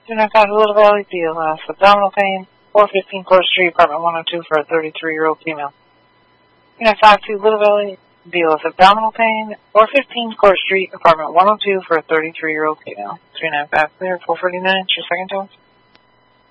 295 Little Valley, BLS, abdominal pain, 415 Court Street, apartment 102 for a 33-year-old female. 2952 Little Valley, BLS, abdominal pain, 415 Court Street, apartment 102 for a 33-year-old female. 395 clear, 449, your second dose.